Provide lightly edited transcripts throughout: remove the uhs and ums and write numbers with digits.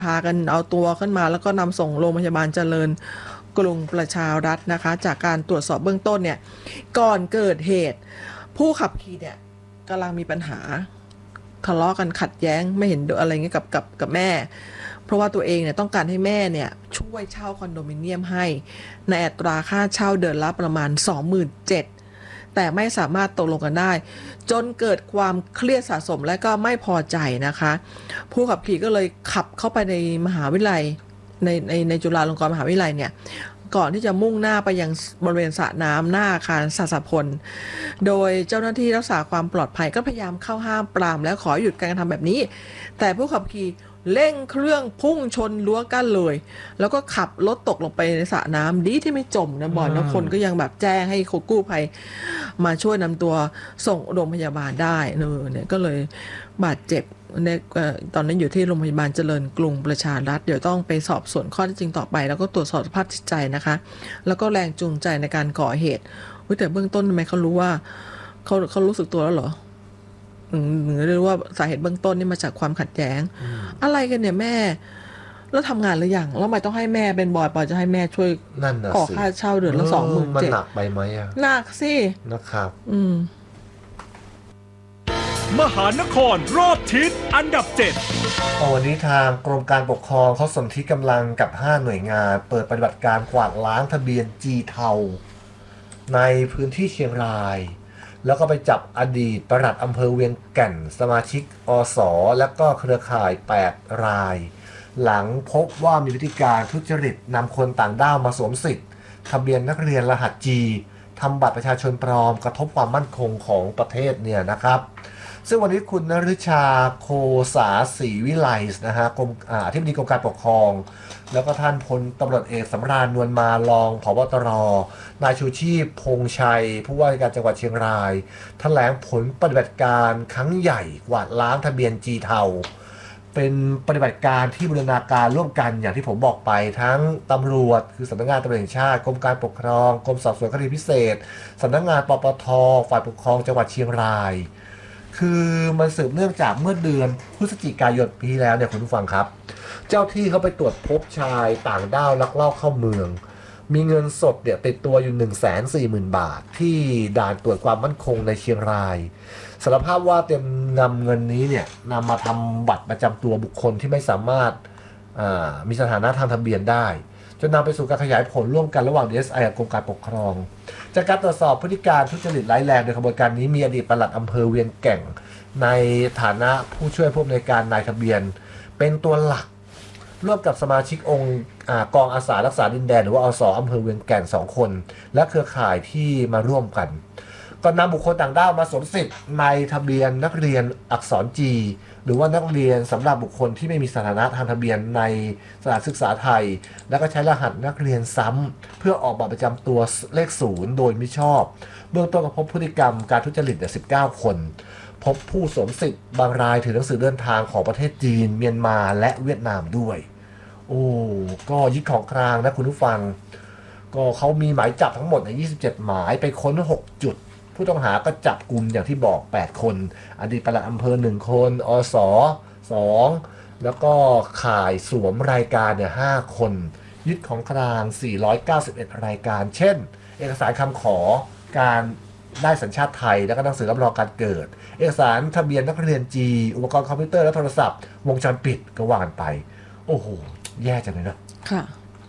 พากันเอาตัวขึ้นมาแล้วก็นำส่งโรงพยาบาลเจริญกรุงประชารัฐนะคะจากการตรวจสอบเบื้องต้นเนี่ยก่อนเกิดเหตุผู้ขับขี่เนี่ยกำลังมีปัญหาทะเลาะกันขัดแย้งไม่เห็นด้วยอะไรเงี้ยกับแม่เพราะว่าตัวเองเนี่ยต้องการให้แม่เนี่ยช่วยเช่าคอนโดมิเนียมให้ในอัตราค่าเช่าเดือนละประมาณ 27,000แต่ไม่สามารถตกลงกันได้จนเกิดความเครียดสะสมและก็ไม่พอใจนะคะผู้ขับขี่ก็เลยขับเข้าไปในมหาวิทยาลัยในจุฬาลงกรณ์มหาวิทยาลัยเนี่ยก่อนที่จะมุ่งหน้าไปยังบริเวณสระน้ำหน้าอาคารสัสพลโดยเจ้าหน้าที่รักษาความปลอดภัยก็พยายามเข้าห้ามปรามและขอหยุดการกระทำแบบนี้แต่ผู้ขับขี่เร่งเครื่องพุ่งชนรั้วกั้นเลยแล้วก็ขับรถตกลงไปในสระน้ำดีที่ไม่จมนะบอลนะคนก็ยังแบบแจ้งให้กู้ภัยมาช่วยนำตัวส่งโรงพยาบาลได้เนี่ยก็เลยบาดเจ็บเนี่ยตอนนี้อยู่ที่โรงพยาบาลเจริญกรุงประชารัฐเดี๋ยวต้องไปสอบสวนข้อเท็จจริงต่อไปแล้วก็ตรวจสอบสภาพจิตใจนะคะแล้วก็แรงจูงใจในการก่อเหตุแต่เบื้องต้นทำไมเขารู้ว่าเขารู้สึกตัวแล้วเหรอหรือเรียกว่าสาเหตุเบื้องต้นนี่มาจากความขัดแย้งอะไรกันเนี่ยแม่แล้วทำงานหรือยังแล้วทำไมต้องให้แม่เป็นบอยปอจะให้แม่ช่วยขอค่าเช่าเดือนละ27,000 มันหนักไปไหมอะหนักสินะครับมหานครรอบทิศอันดับวันนี้ทางกรมการปกครองเขาสนธิกำลังกับ5หน่วยงานเปิดปฏิบัติการกวาดล้างทะเบียนจีเทาในพื้นที่เชียงรายแล้วก็ไปจับอดีตปลัดอำเภอเวียงแก่นสมาชิกอสและก็เครือข่าย8รายหลังพบว่ามีพฤติการทุจริตนำคนต่างด้าวมาสวมสิทธิ์ทะเบียนนักเรียนรหัส G ทำบัตรประชาชนปลอมกระทบความมั่นคงของประเทศเนี่ยนะครับซึ่งวันนี้คุณนฤชาโคสาศรีวิไลนะฮะอธิบดีกรมการปกครองแล้วก็ท่านพลตำรวจเอกสำราญนวลมารองผบตรนายชูชีพพงชัยผู้ว่าราชการจังหวัดเชียงรายแถลงผลปฏิบัติการครั้งใหญ่กวาดล้างทะเบียนจีเทาเป็นปฏิบัติการที่บูรณาการร่วมกันอย่างที่ผมบอกไปทั้งตำรวจคือสำนักงานตำรวจแห่งชาติกรมการปกครองกรมสอบสวนคดีพิเศษสำนักงานปปทฝ่ายปกครองจังหวัดเชียงรายคือมันสืบเนื่องจากเมื่อเดือนพฤศจิกายนปีที่แล้วเนี่ยคุณผู้ฟังครับเจ้าที่เขาไปตรวจพบชายต่างด้าวลักลอบเข้าเมืองมีเงินสดเนี่ยติดตัวอยู่ 140,000 บาทที่ด่านตรวจความมั่นคงในเชียงรายสารภาพว่าเตรียมนำเงินนี้เนี่ยนำมาทำบัตรประจำตัวบุคคลที่ไม่สามารถมีสถานะทางทะเบียนได้จนนำไปสู่การขยายผลร่วมกันระหว่าง DSI กับกรมการปกครองจากการตรวจสอบพฤติการทุจริตร้ายแรงในขบวนการนี้มีอดีตปลัดอำเภอเวียงแก่งในฐานะผู้ช่วยผู้อำนวยการนายทะเบียนเป็นตัวหลักร่วมกับสมาชิกองค์กองอาสารักษาดินแดนหรือว่าอสอำเภอเวียงแก่น2คนและเครือข่ายที่มาร่วมกันก็นำบุคคลต่างด้าวมาสวมสิทธิ์ในทะเบียนนักเรียนอักษร G หรือว่านักเรียนสำหรับบุคคลที่ไม่มีสถานะทางทะเบียนในสถานศึกษาไทยแล้วก็ใช้รหัสนักเรียนซ้ำเพื่อออกบัตรประจำตัวเลข0โดยมิชอบเบื้องต้นก็พบพฤติกรรมการทุจริต19 คนพบผู้สวมสิทธิ์บางรายถือหนังสือเดินทางของประเทศจีนเมียนมาและเวียดนามด้วยก็ยึดของกลางนะคุณผู้ฟังก็เขามีหมายจับทั้งหมดใน27 หมายไปค้น6 จุดผู้ต้องหาก็จับกลุ่มอย่างที่บอก8 คนอดีตปลัดอำเภอ1 คนอส2แล้วก็ข่ายสวมรายการเนี่ย5 คนยึดของกลาง491 รายการเช่นเอกสารคำขอการได้สัญชาติไทยแล้วก็หนังสือรับรองการเกิดเอกสารทะเบียนนักเรียน G อุปกรณ์คอมพิวเตอร์และโทรศัพท์วงจรปิดก็ว่ากันไปโอ้โหแย่จังเลยนะค่ะ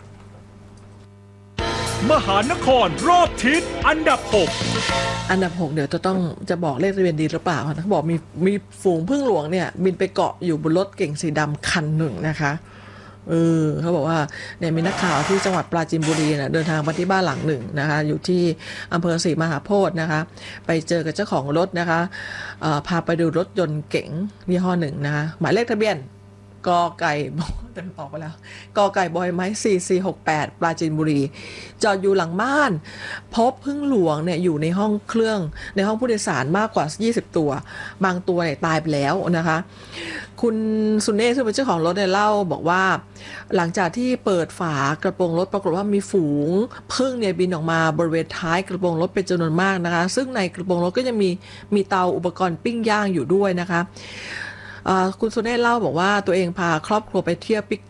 มหานครรอบทิศอันดับ 6เดี๋ยวจะบอกเลขทะเบียนดีหรือเปล่าเขาบอกมีฝูงผึ้งหลวงเนี่ยบินไปเกาะอยู่บนรถเก๋งสีดำคันหนึ่งนะคะเขาบอกว่าเนี่ยมีนักข่าวที่จังหวัดปราจีนบุรีเนี่ยเดินทางไปที่บ้านหลังหนึ่งนะคะอยู่ที่อำเภอศรีมหาโพธิ์นะคะไปเจอกับเจ้าของรถนะคะพาไปดูรถยนต์เก๋งยี่ห้อหนึ่งนะคะหมายเลขทะเบียนกไก่เต็มออกไปแล้วกไก่บอยไม้4468ปราจีนบุรีจอดอยู่หลังบ้านพบผึ้งหลวงเนี่ยอยู่ในห้องเครื่องในห้องผู้โดยสารมากกว่า20 ตัวบางตัวเนี่ยตายไปแล้วนะคะคุณสุเนศซึ่งเป็นเจ้าของรถเนี่ยเล่าบอกว่าหลังจากที่เปิดฝากระโปรงรถปรากฏว่ามีฝูงผึ้งเนี่ยบินออกมาบริเวณท้ายกระโปรงรถเป็นจำนวนมากนะคะซึ่งในกระโปรงรถก็จะมีเตาอุปกรณ์ปิ้งย่างอยู่ด้วยนะคะคุณสุเนศเล่าบอกว่าตัวเองพาครอบครัวไปเที่ยวปิก